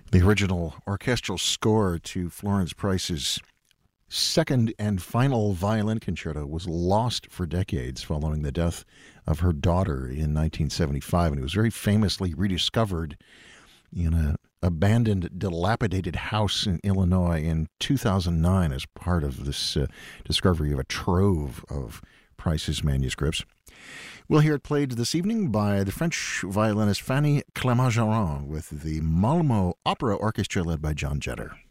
The original orchestral score to Florence Price's second and final violin concerto was lost for decades following the death of her daughter in 1975, and it was very famously rediscovered in an abandoned, dilapidated house in Illinois in 2009 as part of this discovery of a trove of Price's manuscripts. We'll hear it played this evening by the French violinist Fanny Clément-Jarron with the Malmö Opera Orchestra led by John Jetter.